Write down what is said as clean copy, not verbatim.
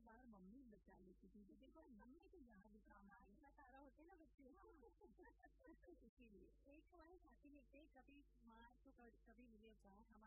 बार mummy बचा लेती थी, देखो मम्मी तो यहाँ भी काम आई है, सारा होते ना बच्चे। इसीलिए एक हमारे साथी में थे, कभी माँ तो कभी मुझे बहुत हमारे